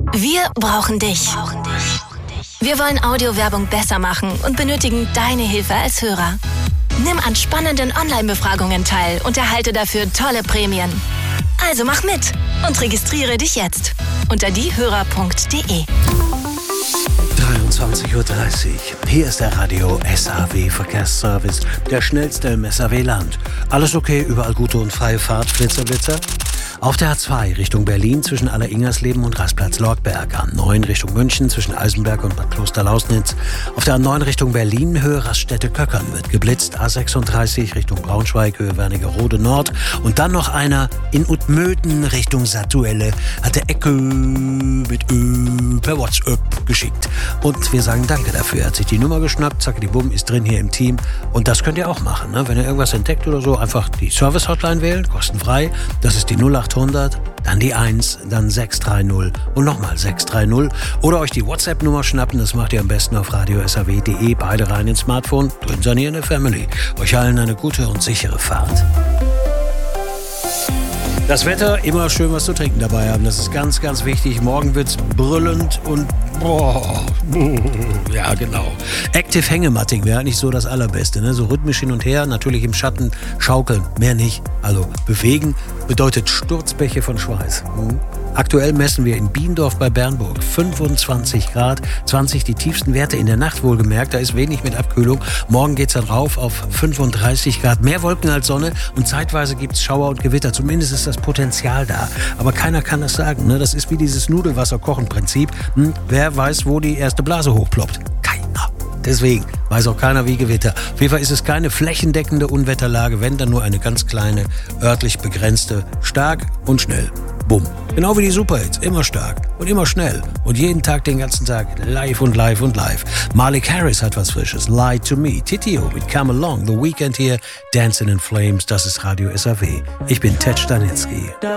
Wir brauchen dich. Wir wollen Audiowerbung besser machen und benötigen deine Hilfe als Hörer. Nimm an spannenden Online-Befragungen teil und erhalte dafür tolle Prämien. Also mach mit und registriere dich jetzt unter diehörer.de. 23:30 Uhr. Hier ist der Radio SAW Verkehrsservice, der schnellste im SAW-Land. Alles okay, überall gute und freie Fahrt, Blitzer. Auf der A2 Richtung Berlin zwischen Alleringersleben und Rastplatz Lortberg. A9 Richtung München zwischen Eisenberg und Bad Kloster-Lausnitz. Auf der A9 Richtung Berlin Höhe Raststätte-Köckern wird geblitzt. A36 Richtung Braunschweig Höhe Wernigerode Nord. Und dann noch einer in Utmöten Richtung Satuelle hat der Ecke mit Ö per WhatsApp geschickt. Und wir sagen danke dafür. Er hat sich die Nummer geschnappt, zacke die Bumm, ist drin hier im Team. Und das könnt ihr auch machen, ne? Wenn ihr irgendwas entdeckt oder so, einfach die Service-Hotline wählen, kostenfrei. Das ist die 0800, dann die 1, dann 630 und nochmal 630. Oder euch die WhatsApp-Nummer schnappen, das macht ihr am besten auf radiosaw.de. Beide rein ins Smartphone, drin seid ihr in der Family. Euch allen eine gute und sichere Fahrt. Das Wetter, immer schön was zu trinken dabei haben, das ist ganz, ganz wichtig. Morgen wird's brüllend und ja, genau. Active Hängematting wäre eigentlich so das Allerbeste, ne? So rhythmisch hin und her, natürlich im Schatten schaukeln, mehr nicht. Also bewegen bedeutet Sturzbäche von Schweiß. Aktuell messen wir in Biendorf bei Bernburg 25 Grad, 20 die tiefsten Werte in der Nacht wohlgemerkt, da ist wenig mit Abkühlung. Morgen geht's dann rauf auf 35 Grad, mehr Wolken als Sonne und zeitweise gibt's Schauer und Gewitter, zumindest ist das Potenzial da. Aber keiner kann das sagen, ne? Das ist wie dieses Nudelwasser-Kochen-Prinzip. Wer weiß, wo die erste Blase hochploppt? Keiner. Deswegen weiß auch keiner wie Gewitter. Auf jeden Fall ist es keine flächendeckende Unwetterlage, wenn dann nur eine ganz kleine, örtlich begrenzte, stark und schnell. Bumm. Genau wie die Superhits. Immer stark und immer schnell. Und jeden Tag, den ganzen Tag live und live und live. Malik Harris hat was Frisches. Lie to Me. Titio mit Come Along. The Weekend hier. Dancing in Flames. Das ist Radio SAW. Ich bin Ted Stanitzky.